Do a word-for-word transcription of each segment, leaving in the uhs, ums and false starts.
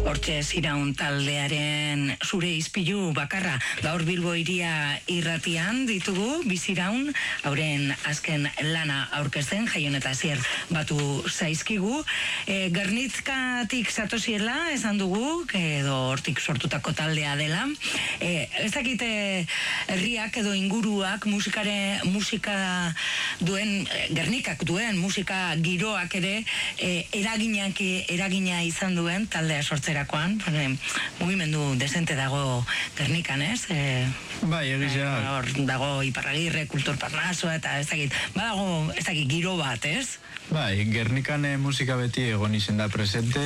Hortxe Ziraun taldearen zure izpilu bakarra gaur Bilbo Hiria irratian ditugu Biziraun, hauren azken lana aurkezten, Jaion eta Asier batu zaizkigu. E, Gernitzkatik zatoziela esan dugu, edo hortik sortutako taldea dela. E, ez dakite herriak edo inguruak musikare, musika duen, Gernikak duen musika giroak ere e, eraginak, eragina izan duen taldea sortzerakoan. Bane, mugimendu desente dago Gernikan, ez? E, bai, egizia. E, hor dago Iparragirre, Kultur Parnaso, eta ez dakit, badago, ez dakit, giro bat, ez? Bai, Gernikan e, musika beti egon izen da presente,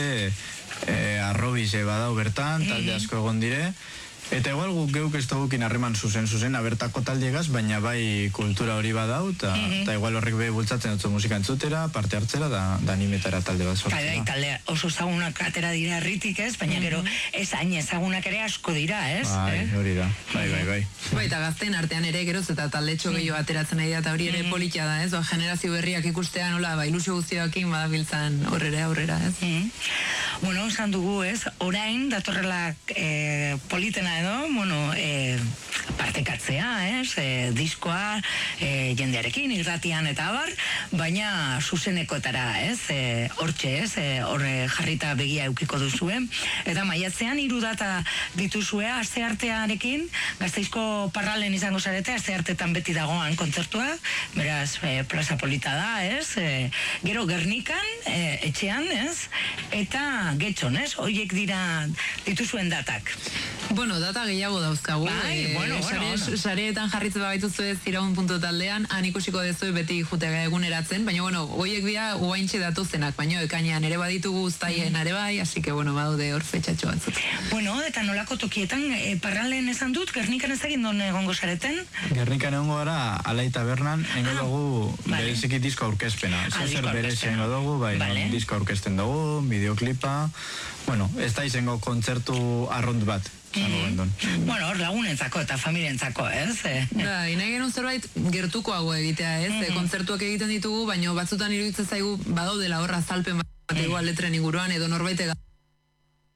e, arrobize badau bertan, talde asko egon dire, eta igual guk geuk ez dugukin harreman zuzen zuzen abertako taldiegaz, baina bai kultura hori badau, eta mm -hmm. igual horrek be bultzatzen dutzu musika entzutera, parte hartzera, da, da animetara talde bat sortzera. Bai, talde oso ezagunak atera dira herritik, ez? Baina gero mm -hmm. ez hain ezagunak ere asko dira, ez? Bai, eh? hori da, bai, bai, bai. Bai, eta gazten artean ere geroz eta talde txo gehiago ateratzen nahi da, eta hori ere mm -hmm. politia da, ez? Ba, generazio berriak ikustean, nola, ba, ilusio guztioakin badabiltzan horrera, aurrera, ez? Mm -hmm. Bueno, esan dugu, ez? Orain, datorrela eh, politena edo, bueno, eh, partekatzea, ez? Eh, diskoa, eh, jendearekin, irratian eta abar, baina zuzenekotara, ez? Eh, hortxe, ez? Eh, horre jarrita begia eukiko duzuen. Eta maiatzean hiru data dituzue, aste artearekin, Gasteizko Parralen izango zarete, aste artetan beti dagoan kontzertua, beraz, eh, plaza polita da, ez? Eh, gero Gernikan, eh, etxean, ez? Eta Getxon, ez? Hoiek dira dituzuen datak. Bueno, data gehiago dauzkagu. Bai, e, bueno, sare, bueno, bueno. Sareetan jarritzen baituzu ez Ziraun puntu taldean, han ikusiko dezue beti jutega eguneratzen, baina bueno, hoiek dira uaintxe datuzenak, baina ekainean ere baditugu uztaien ere bai, así que bueno, badaude hor fetxatxo batzuk. Bueno, eta nolako tokietan, e, Parralen esan dut, Gernikan ez egin don egongo zareten? Gernikan egongo gara, Alai Tabernan, engo ah, dugu vale. bereziki disko aurkezpena. Ah, Zer berezi engo dugu, bai, vale. no, disko aurkezten dugu, bideoklipa, bueno, ez da izango kontzertu arrond bat. Mm-hmm. Bueno, hor lagunentzako eta familientzako, ez? Da, nahi genuen zerbait gertukoago egitea, ez? Mm-hmm. Kontzertuak egiten ditugu, baina batzutan iruditzen zaigu badaudela horra azalpen bat, mm-hmm. igual letren inguruan, edo norbait